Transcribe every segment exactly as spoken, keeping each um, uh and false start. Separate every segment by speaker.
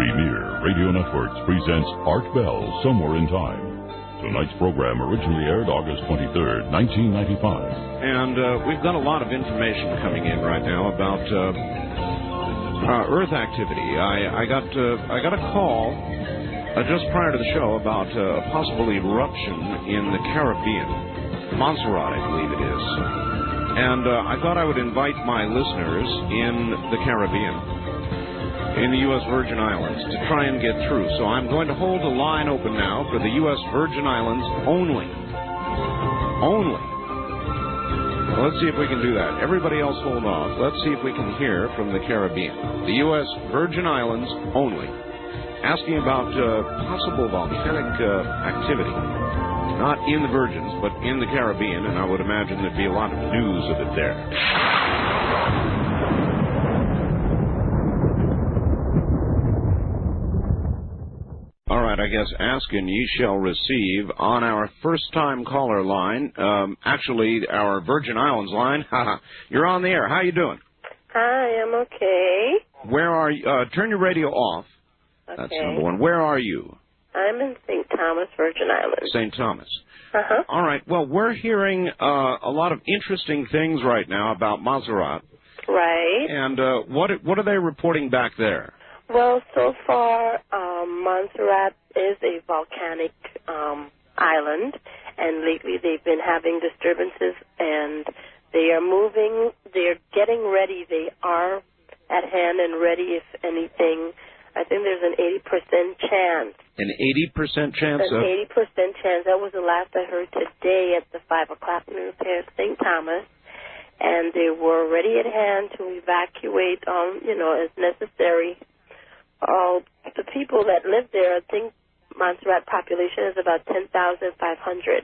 Speaker 1: Near Radio Networks presents Art Bell, Somewhere in Time. Tonight's program originally aired August twenty-third, nineteen ninety-five.
Speaker 2: And uh, we've got a lot of information coming in right now about uh, uh, Earth activity. I, I got uh, I got a call uh, just prior to the show about uh, a possible eruption in the Caribbean, Montserrat, I believe it is. And uh, I thought I would invite my listeners in the Caribbean, in the U S Virgin Islands, to try and get through. So I'm going to hold the line open now for the U S Virgin Islands only. Only. Well, let's see if we can do that. Everybody else hold off. Let's see if we can hear from the Caribbean. The U S Virgin Islands only. Asking about uh, possible volcanic uh, activity. Not in the Virgins, but in the Caribbean, and I would imagine there'd be a lot of news of it there. All right, I guess ask and ye shall receive on our first-time caller line, um, actually our Virgin Islands line. You're on the air. How you doing?
Speaker 3: Hi, I'm okay.
Speaker 2: Where are you? Uh, turn your radio off.
Speaker 3: Okay.
Speaker 2: That's number one. Where are you?
Speaker 3: I'm in Saint Thomas, Virgin Islands.
Speaker 2: Saint Thomas.
Speaker 3: Uh-huh.
Speaker 2: All right. Well, we're hearing uh, a lot of interesting things right now about Montserrat.
Speaker 3: Right.
Speaker 2: And uh, what what are they reporting back there?
Speaker 3: Well, so far, um, Montserrat is a volcanic um, island, and lately they've been having disturbances, and they are moving. They're getting ready. They are at hand and ready, if anything. I think there's an eighty percent chance.
Speaker 2: An eighty percent chance
Speaker 3: An
Speaker 2: of?
Speaker 3: eighty percent chance. That was the last I heard today at the five o'clock news here at Saint Thomas. And they were ready at hand to evacuate, um, you know, as necessary. All the people that live there, I think Montserrat population is about ten thousand five hundred.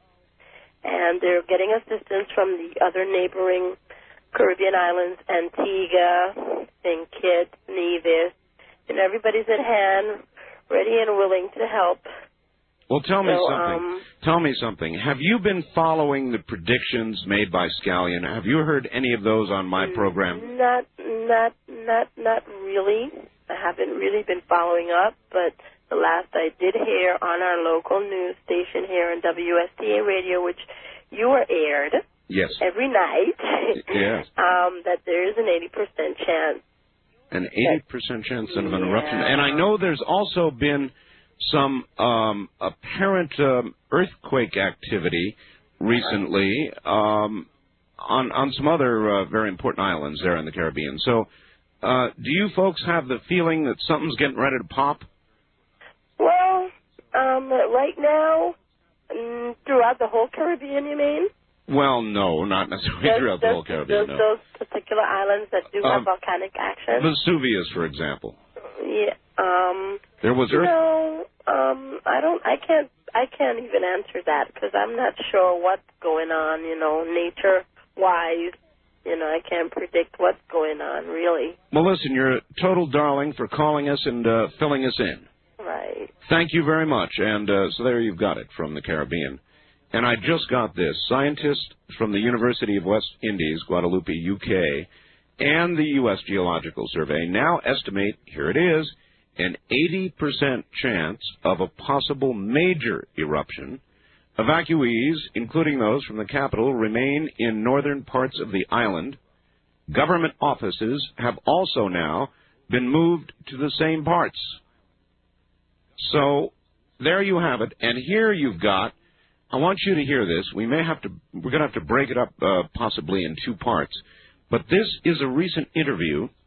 Speaker 3: And they're getting assistance from the other neighboring Caribbean islands, Antigua, Saint Kitts, Nevis. And everybody's at hand, ready and willing to help.
Speaker 2: Well, tell me
Speaker 3: so,
Speaker 2: something.
Speaker 3: Um,
Speaker 2: tell me something. Have you been following the predictions made by Scallion? Have you heard any of those on my program?
Speaker 3: Not, not, not, not really. I haven't really been following up, but the last I did hear on our local news station here on W S T A Radio, which you are aired
Speaker 2: yes.
Speaker 3: every night,
Speaker 2: yes.
Speaker 3: um, that there is an eighty percent chance.
Speaker 2: An eighty percent chance of an
Speaker 3: yeah.
Speaker 2: eruption. And I know there's also been some um, apparent um, earthquake activity recently um, on, on some other uh, very important islands there in the Caribbean. So uh, do you folks have the feeling that something's getting ready to pop?
Speaker 3: Well, um, right now, mm, throughout the whole Caribbean, you mean?
Speaker 2: Well, no, not necessarily
Speaker 3: Those,
Speaker 2: throughout the
Speaker 3: those,
Speaker 2: whole Caribbean.
Speaker 3: Those,
Speaker 2: No.
Speaker 3: those particular islands that do
Speaker 2: Um,
Speaker 3: have volcanic action.
Speaker 2: Vesuvius, for example.
Speaker 3: Yeah. Um,
Speaker 2: There was earth.
Speaker 3: No, um, I don't. I can't. I can't even answer that because I'm not sure what's going on. You know, nature-wise, you know, I can't predict what's going on. Really.
Speaker 2: Well, listen, you're a total darling for calling us and uh, filling us in.
Speaker 3: Right.
Speaker 2: Thank you very much. And uh, so there you've got it from the Caribbean. And I just got this. Scientists from the University of West Indies, Guadeloupe, U K, and the U S Geological Survey now estimate, here it is, an eighty percent chance of a possible major eruption. Evacuees, including those from the capital, remain in northern parts of the island. Government offices have also now been moved to the same parts. So there you have it. And here you've got, I want you to hear this. We may have to, we're going to have to break it up uh, possibly in two parts. But this is a recent interview